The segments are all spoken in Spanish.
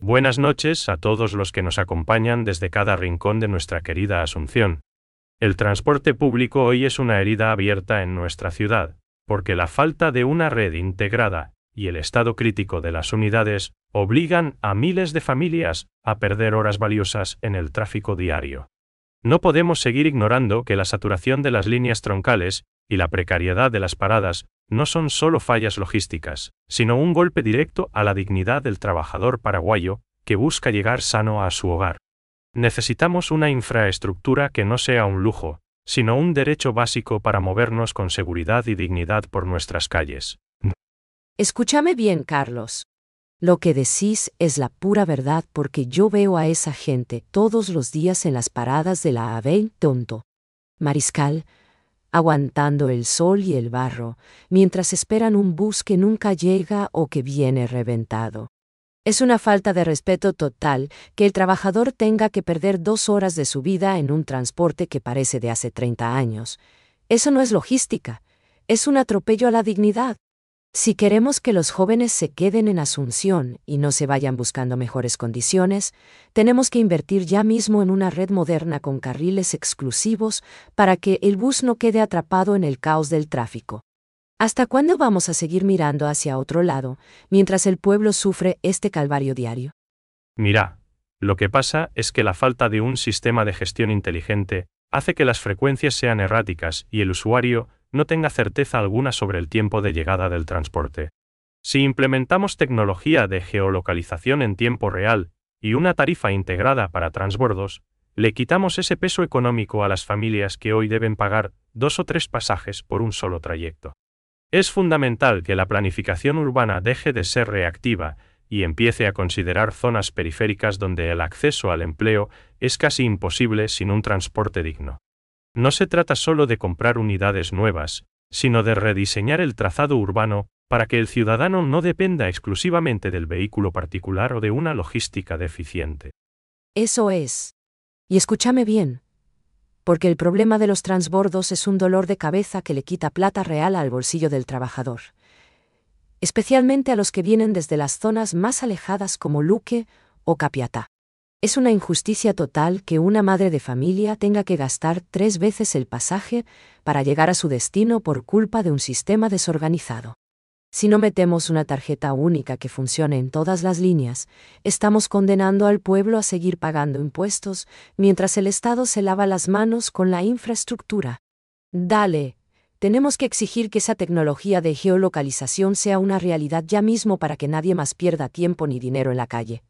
Buenas noches a todos los que nos acompañan desde cada rincón de nuestra querida Asunción. El transporte público hoy es una herida abierta en nuestra ciudad, porque la falta de una red integrada y el estado crítico de las unidades obligan a miles de familias a perder horas valiosas en el tráfico diario. No podemos seguir ignorando que la saturación de las líneas troncales y la precariedad de las paradas no son solo fallas logísticas, sino un golpe directo a la dignidad del trabajador paraguayo que busca llegar sano a su hogar. Necesitamos una infraestructura que no sea un lujo, sino un derecho básico para movernos con seguridad y dignidad por nuestras calles. Escúchame bien, Carlos. Lo que decís es la pura verdad porque yo veo a esa gente todos los días en las paradas de la AVE Tonto Mariscal, aguantando el sol y el barro, mientras esperan un bus que nunca llega o que viene reventado. Es una falta de respeto total que el trabajador tenga que perder 2 horas de su vida en un transporte que parece de hace 30 años. Eso no es logística, es un atropello a la dignidad. Si queremos que los jóvenes se queden en Asunción y no se vayan buscando mejores condiciones, tenemos que invertir ya mismo en una red moderna con carriles exclusivos para que el bus no quede atrapado en el caos del tráfico. ¿Hasta cuándo vamos a seguir mirando hacia otro lado, mientras el pueblo sufre este calvario diario? Mira, lo que pasa es que la falta de un sistema de gestión inteligente hace que las frecuencias sean erráticas y el usuario no tenga certeza alguna sobre el tiempo de llegada del transporte. Si implementamos tecnología de geolocalización en tiempo real y una tarifa integrada para transbordos, le quitamos ese peso económico a las familias que hoy deben pagar 2 o 3 pasajes por un solo trayecto. Es fundamental que la planificación urbana deje de ser reactiva y empiece a considerar zonas periféricas donde el acceso al empleo es casi imposible sin un transporte digno. No se trata solo de comprar unidades nuevas, sino de rediseñar el trazado urbano para que el ciudadano no dependa exclusivamente del vehículo particular o de una logística deficiente. Eso es. Y escúchame bien, porque el problema de los transbordos es un dolor de cabeza que le quita plata real al bolsillo del trabajador, especialmente a los que vienen desde las zonas más alejadas como Luque o Capiatá. Es una injusticia total que una madre de familia tenga que gastar 3 veces el pasaje para llegar a su destino por culpa de un sistema desorganizado. Si no metemos una tarjeta única que funcione en todas las líneas, estamos condenando al pueblo a seguir pagando impuestos mientras el Estado se lava las manos con la infraestructura. Dale, tenemos que exigir que esa tecnología de geolocalización sea una realidad ya mismo para que nadie más pierda tiempo ni dinero en la calle.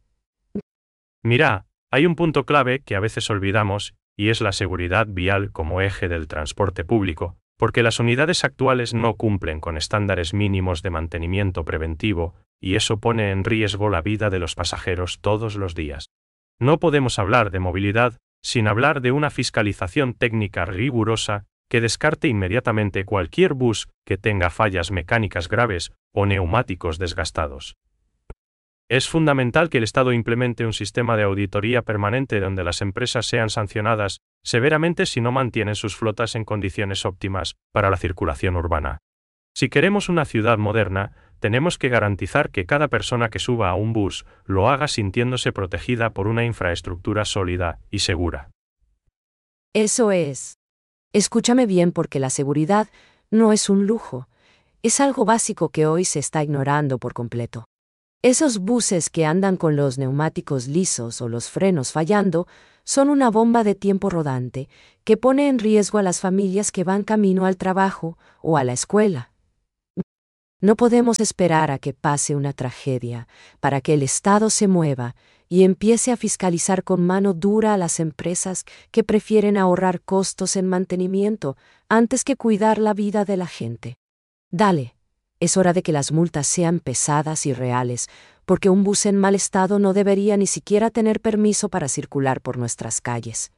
Mira, hay un punto clave que a veces olvidamos, y es la seguridad vial como eje del transporte público, porque las unidades actuales no cumplen con estándares mínimos de mantenimiento preventivo, y eso pone en riesgo la vida de los pasajeros todos los días. No podemos hablar de movilidad sin hablar de una fiscalización técnica rigurosa que descarte inmediatamente cualquier bus que tenga fallas mecánicas graves o neumáticos desgastados. Es fundamental que el Estado implemente un sistema de auditoría permanente donde las empresas sean sancionadas severamente si no mantienen sus flotas en condiciones óptimas para la circulación urbana. Si queremos una ciudad moderna, tenemos que garantizar que cada persona que suba a un bus lo haga sintiéndose protegida por una infraestructura sólida y segura. Eso es. Escúchame bien porque la seguridad no es un lujo, es algo básico que hoy se está ignorando por completo. Esos buses que andan con los neumáticos lisos o los frenos fallando son una bomba de tiempo rodante que pone en riesgo a las familias que van camino al trabajo o a la escuela. No podemos esperar a que pase una tragedia para que el Estado se mueva y empiece a fiscalizar con mano dura a las empresas que prefieren ahorrar costos en mantenimiento antes que cuidar la vida de la gente. Dale. Es hora de que las multas sean pesadas y reales, porque un bus en mal estado no debería ni siquiera tener permiso para circular por nuestras calles.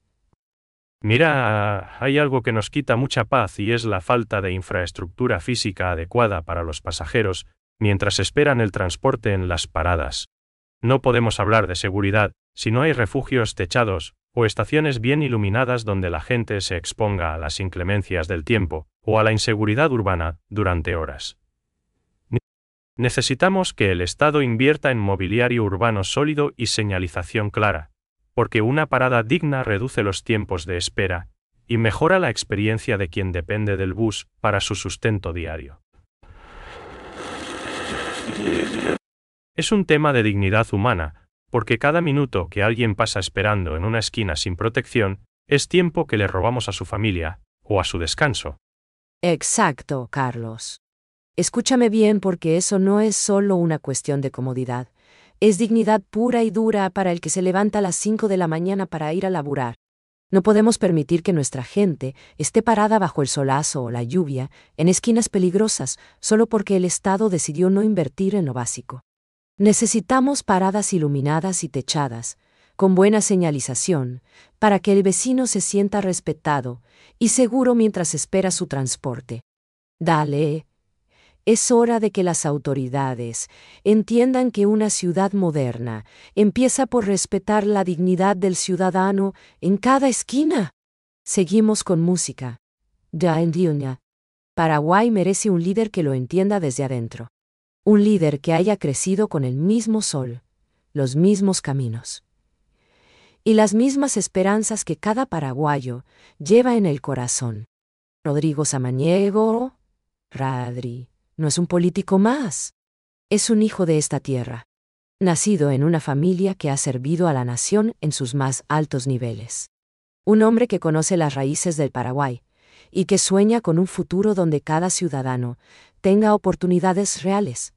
Mira, hay algo que nos quita mucha paz y es la falta de infraestructura física adecuada para los pasajeros mientras esperan el transporte en las paradas. No podemos hablar de seguridad si no hay refugios techados o estaciones bien iluminadas donde la gente se exponga a las inclemencias del tiempo o a la inseguridad urbana durante horas. Necesitamos que el Estado invierta en mobiliario urbano sólido y señalización clara, porque una parada digna reduce los tiempos de espera y mejora la experiencia de quien depende del bus para su sustento diario. Es un tema de dignidad humana, porque cada minuto que alguien pasa esperando en una esquina sin protección es tiempo que le robamos a su familia o a su descanso. Exacto, Carlos. Escúchame bien porque eso no es solo una cuestión de comodidad. Es dignidad pura y dura para el que se levanta a las 5 de la mañana para ir a laburar. No podemos permitir que nuestra gente esté parada bajo el solazo o la lluvia, en esquinas peligrosas, solo porque el Estado decidió no invertir en lo básico. Necesitamos paradas iluminadas y techadas, con buena señalización, para que el vecino se sienta respetado y seguro mientras espera su transporte. Dale. Es hora de que las autoridades entiendan que una ciudad moderna empieza por respetar la dignidad del ciudadano en cada esquina. Seguimos con música. Paraguay merece un líder que lo entienda desde adentro. Un líder que haya crecido con el mismo sol, los mismos caminos y las mismas esperanzas que cada paraguayo lleva en el corazón. Rodrigo Samaniego, Radri. No es un político más. Es un hijo de esta tierra, nacido en una familia que ha servido a la nación en sus más altos niveles. Un hombre que conoce las raíces del Paraguay y que sueña con un futuro donde cada ciudadano tenga oportunidades reales.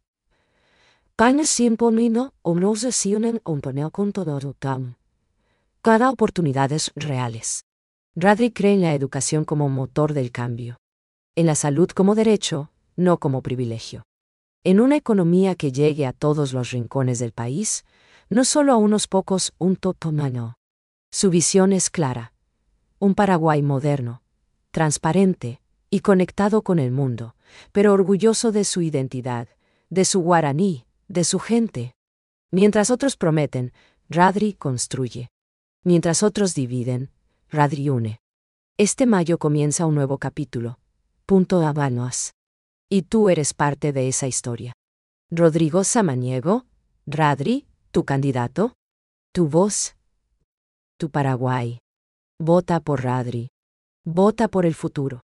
Cada oportunidades reales. Radri cree en la educación como motor del cambio, en la salud como derecho, no como privilegio. En una economía que llegue a todos los rincones del país, no solo a unos pocos, un totomano. Su visión es clara. Un Paraguay moderno, transparente y conectado con el mundo, pero orgulloso de su identidad, de su guaraní, de su gente. Mientras otros prometen, Radri construye. Mientras otros dividen, Radri une. Este mayo comienza un nuevo capítulo. Habanos. Y tú eres parte de esa historia. Rodrigo Samaniego, Radri, tu candidato, tu voz, tu Paraguay. Vota por Radri. Vota por el futuro.